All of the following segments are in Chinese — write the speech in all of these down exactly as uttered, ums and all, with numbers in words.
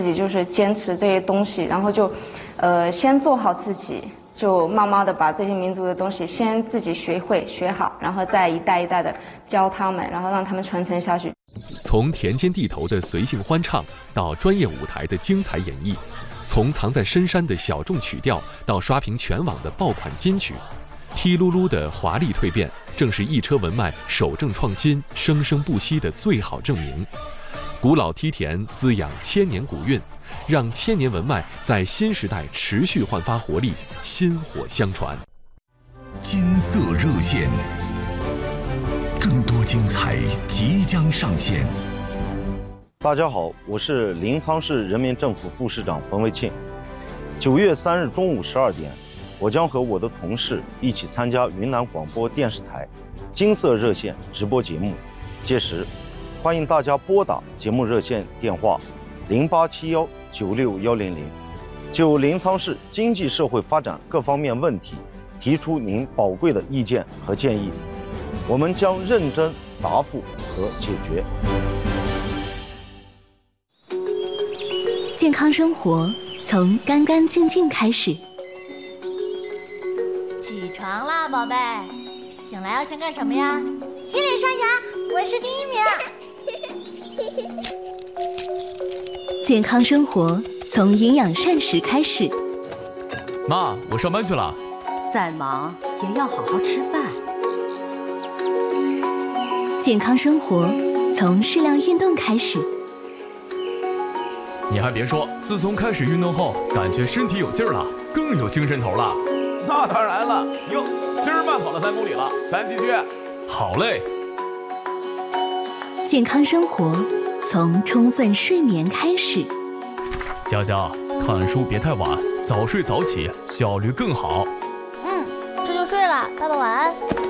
己就是坚持这些东西，然后就，呃，先做好自己，就慢慢的把这些民族的东西先自己学会学好，然后再一代一代的教他们，然后让他们传承下去。 从田间地头的随性欢唱到专业舞台的精彩演绎，从藏在深山的小众曲调到刷屏全网的爆款金曲，踢噜噜的华丽蜕变，正是一车文脉守正创新、生生不息的最好证明。古老梯田滋养千年古韵，让千年文脉在新时代持续焕发活力，薪火相传。 金色热线，更多精彩即将上线。 大家好，我是临沧市人民政府副市长冯卫庆。九月三日中午十二点，我将和我的同事一起参加云南广播电视台金色热线直播节目，届时欢迎大家拨打节目热线电话零八七幺九六幺零零，就临沧市经济社会发展各方面问题提出您宝贵的意见和建议，我们将认真答复和解决。 健康生活从干干净净开始。 起床啦，宝贝！醒来要先干什么呀？洗脸刷牙，我是第一名。 健康生活从营养膳食开始。 妈，我上班去了。 再忙也要好好吃饭。 健康生活从适量运动开始。 你还别说，自从开始运动后，感觉身体有劲儿了，更有精神头了。 那当然了，哟，今儿慢跑了三公里了，咱继续。 好嘞。 健康生活从充分睡眠开始。 佳佳，看书别太晚，早睡早起，效率更好。 嗯，这就睡了，爸爸晚安。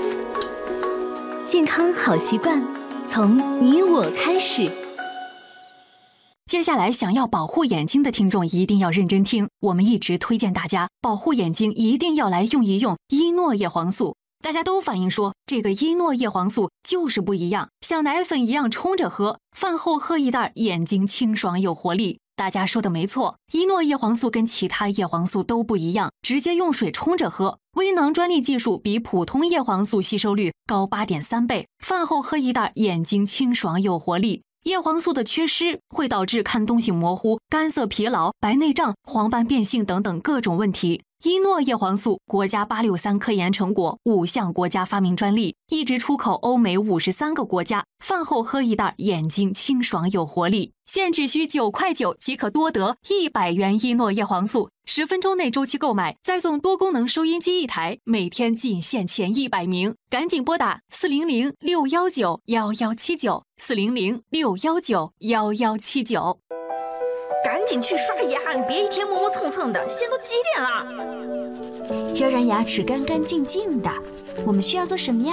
健康好习惯从你我开始。 接下来想要保护眼睛的听众一定要认真听，我们一直推荐大家保护眼睛一定要来用一用伊诺叶黄素。大家都反映说这个伊诺叶黄素就是不一样，像奶粉一样冲着喝，饭后喝一袋，眼睛清爽有活力。大家说的没错，伊诺叶黄素跟其他叶黄素都不一样，直接用水冲着喝，微囊专利技术比普通叶黄素吸收率高 八点三 倍，饭后喝一袋，眼睛清爽有活力。叶黄素的缺失会导致看东西模糊、干涩疲劳、白内障、黄斑变性等等各种问题。伊诺叶黄素国家八六三科研成果，五项国家发明专利，一直出口欧美五十三个国家。饭后喝一袋，眼睛清爽有活力。现只需九块九即可多得一百元伊诺叶黄素，十分钟内周期购买，再送多功能收音机一台，每天仅限前一百名，赶紧拨打四零零六幺九幺幺七九四零零六幺九幺幺七九。 赶紧去刷牙，你别一天磨磨蹭蹭的，现在都几点了？ 要让牙齿干干净净的，我们需要做什么呀？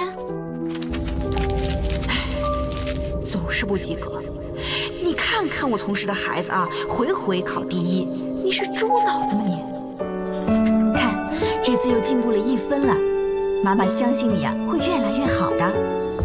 总是不及格。你看看我同事的孩子啊，回回考第一，你是猪脑子吗你？ 看，这次又进步了一分了，妈妈相信你啊，会越来越好的。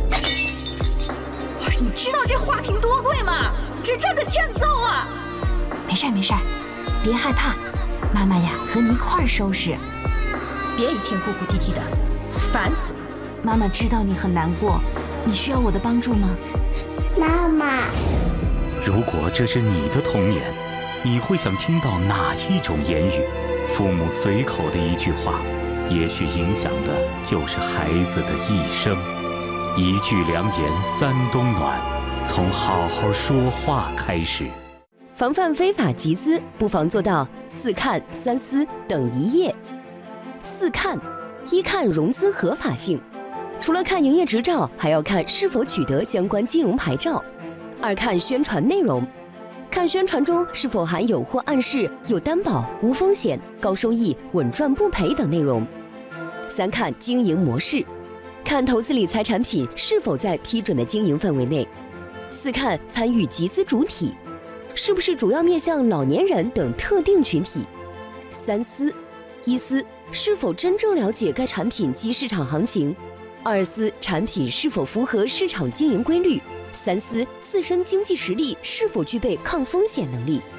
你知道这花瓶多贵吗？这真的欠揍啊！ 没事没事，别害怕，妈妈呀和你一块儿收拾。 别一天哭哭啼啼的，烦死了。 妈妈知道你很难过，你需要我的帮助吗？ 妈妈， 如果这是你的童年，你会想听到哪一种言语？父母随口的一句话，也许影响的就是孩子的一生。一句良言三冬暖，从好好说话开始。 防范非法集资，不妨做到四看三思等一页。四看：一看融资合法性，除了看营业执照，还要看是否取得相关金融牌照。二看宣传内容，看宣传中是否含有或暗示有担保、无风险、高收益、稳赚不赔等内容。三看经营模式，看投资理财产品是否在批准的经营范围内。四看参与集资主体，是不是主要面向老年人等特定群体。三思：一思，是否真正了解该产品及市场行情；二思，产品是否符合市场经营规律；三思，自身经济实力是否具备抗风险能力。